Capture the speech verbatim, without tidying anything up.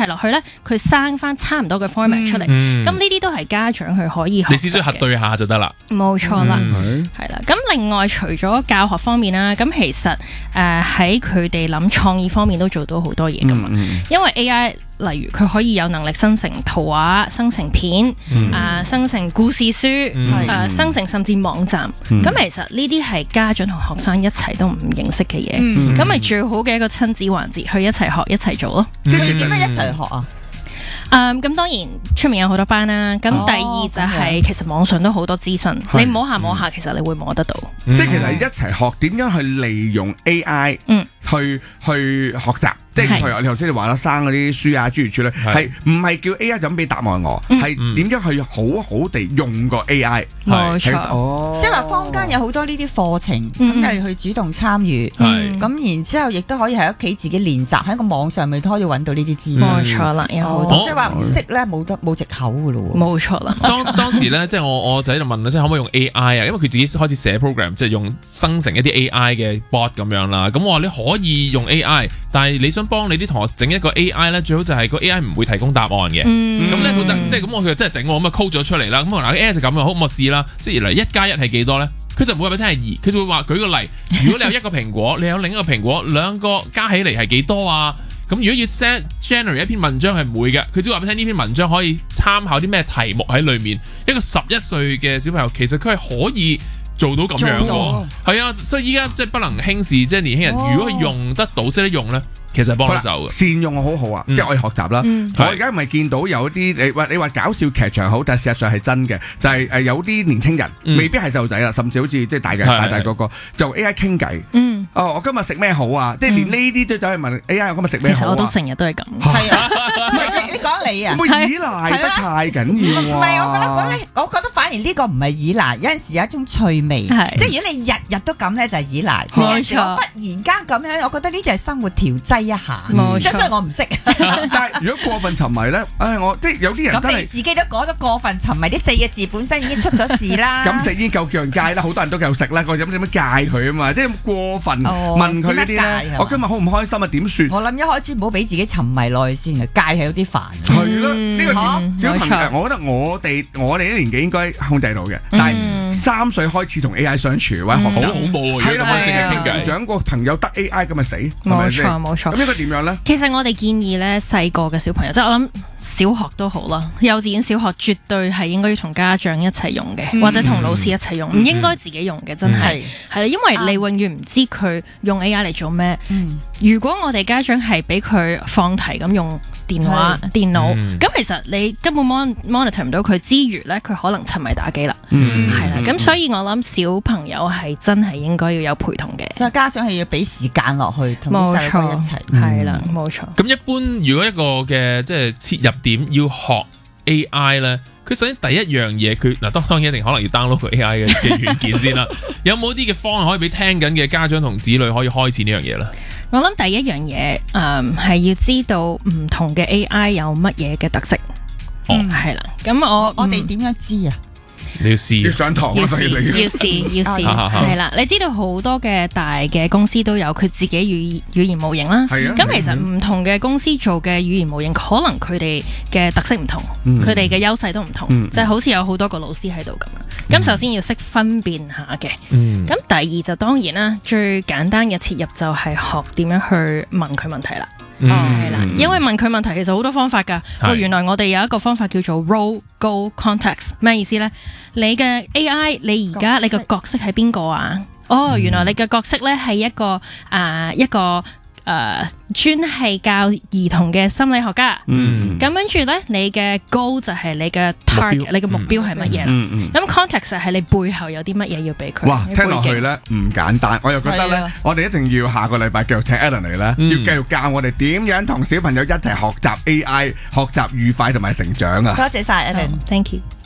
題落去咧，佢生翻差唔多嘅 format 出嚟。咁呢啲都係家長佢可以學習嘅。 你只需要核對下就得啦。 冇錯啦， 嗯係啦。咁另外除咗教學方面啦，咁其實誒喺佢哋諗創意方面都做到好多嘢噶嘛。 嗯因為 A I 例如佢可以有能力生成圖畫、生成片、 嗯啊、生成故事書、 嗯啊、生成甚至網站。咁、 嗯其實呢啲係家長同學生一齊都唔認識嘅嘢， 嗯咁咪、最好嘅一個親子環節，去一齊學一齊做咯。 即係佢點樣一齊學啊？ 誒咁、當然出面有好多班啦。咁第二就係、其實網上都好多資訊， 係你摸下摸下，其實你會摸得到。 嗯即係其實一齊學點樣去利用 A I 嗯去去學習，即係係譬如你頭先你話啦，生嗰啲書啊諸如此類， 係係唔係叫 A I 就咁俾答案我？ 嗯係點樣去好好地用個 A I？ 冇錯。 哦， 即係話坊間有好多呢啲課程， 嗯咁你去主動參與， 係咁然之後亦都可以喺屋企自己練習，喺個網上面都可以揾到呢啲資訊。 冇錯啦，有好多哦即係話唔識咧，冇得冇藉口噶咯喎。 冇錯啦。 當當時咧，即係我我仔喺度問啦，即係可唔可以用 A I 啊？因為佢自己開始寫 program，即係用生成一啲 A I 嘅 bot 咁樣啦。咁我話你可以用 A I，但係你想幫你啲同學整一個 A I 咧，最好就係個 A I 唔會提供答案嘅。 嗯， 咁咧佢就即係咁，我佢就真係整我咁啊 code 咗出嚟啦。咁我嗱 A I 就咁啊，好咁我試啦。即係嚟一加一係幾多咧？佢就唔會話俾你聽係二，佢就會話舉個例，如果你有一個蘋果，你有另一個蘋果，兩個加起嚟係幾多啊？咁如果要 set generate 一篇文章係唔會嘅，佢只會話俾你聽呢篇文章可以參考啲咩題目喺裏面。一個十一歲嘅小朋友其實佢係可以做到咁樣喎，係啊，所以依家即係不能輕視，即係年輕人如果佢用得到識得用咧。其實係幫到手嘅， 善用好好啊！ 嗯即係我哋學習啦。 嗯我而家咪見到有啲你話你話搞笑劇場好，但係事實上係真嘅，就係誒有啲年青人嗯未必係細路仔啦，甚至好似即係大嘅係大大個個就 A I 傾偈。 嗯， 哦，我今日食咩好啊？即係連呢啲都走去問 A I，我今日食咩好啊？ 其實我都成日都係咁。 係啊，唔係你你講你啊。 會依賴得太緊要唔啊！ 係，我覺得嗰啲，我覺得反而呢個唔係依賴，有陣時有一種趣味， 係即係如果你日日都咁咧，就係依賴。 冇錯有陣時我忽然間咁樣，我覺得呢就係生活調劑一下。 冇即係雖然我唔識， 但係如果過分沉迷咧，唉，我即係有啲人真咁你係自己都講咗過分沉迷呢四個字本身已經出咗事啦。 咁食煙夠叫人戒啦，好多人都夠食啦，我點點樣戒佢啊嘛？即係過分哦問佢呢啲點樣戒係，嘛咧我今日好唔開心啊？點算？ 我諗一開始唔好俾自己沉迷落去先啊，戒係有啲煩。 係咯， 嗯呢個嗯小朋友， 冇錯我覺得我哋我哋啲年紀應該控制到嘅，但係嗯三歲開始同 A I 相處或者學好習， 恐怖喎！如果咁係啦， 樣淨係傾偈， 成長個朋友得 A I 咁咪死，係冇咪先？ 錯冇錯咁。應該點樣咧？ 其實我哋建議咧，細個嘅小朋友，即係我諗小學都好啦，幼稚園、小學絕對係應該要同家長一齊用嘅， 嗯或者同老師一齊用，唔、應該自己用嘅，真係係啦，因為你永遠唔知佢用 A I 嚟做咩。 嗯， 如果我哋家長係俾佢放題咁用電話、電腦， 嗯咁其實你根本 mon monitor 唔到佢之餘咧，佢可能沉迷打機啦， 嗯係啦。咁所以我諗小朋友係真係應該要有陪同嘅， 所以家長係要俾時間落去同啲細路哥一齊。 係啦，冇錯。 咁一般如果一個嘅即係切入點要學 A I 咧，佢首先第一樣嘢佢嗱當當然一定可能要 download 個 A I 嘅嘅軟件先啦。有冇啲嘅方案可以俾聽緊嘅家長同子女可以開始呢樣嘢咧？ 我諗第一樣嘢，誒係要知道唔同嘅 A I 有乜嘢嘅特色， 哦係啦。咁我我哋點樣知啊？ 你要試要上堂啊！所以要試你要試要試啊係啦。你知道好多嘅大嘅公司都有佢自己語語言模型啦。 係啊咁其實唔同嘅公司做嘅語言模型，可能佢哋嘅特色唔同， 嗯佢哋嘅優勢都唔同， 嗯即係好似有好多個老師喺度咁樣。咁首先要識分辨下嘅。 嗯咁第二就當然啦，最簡單嘅切入就係學點樣去問佢問題啦。 嗯係啦，因為問佢問題其實好多方法㗎。 係喂，原來我哋有一個方法叫做 role goal context，咩意思呢？你嘅 A I，你而家角色你個角色係邊個啊？哦，原來你嘅角色呢係一個啊、一個誒專係教兒童嘅心理學家。 嗯咁跟住呢，你嘅 goal 就係你嘅 target， 目標你嘅目標係乜嘢啦？ 嗯嗯。 咁 context 就係你背後有啲乜嘢要俾佢。 哇，聽落去背景咧唔簡單，我又覺得咧係啊， 我哋一定要下個禮拜繼續請 Alan 嚟咧， 嗯要繼續教我哋點樣同小朋友一齊學習 A I，學習愉快同埋成長啊！ 多謝晒 Alan。 Thank you。